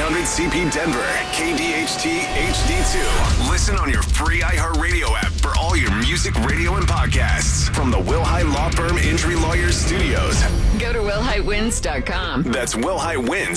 600CP Denver, KDHT HD2. Listen on your free iHeartRadio app for all your music, radio, and podcasts from the Wilhite Law Firm Injury Lawyers Studios. Go to WilhiteWins.com. That's WilhiteWins.com.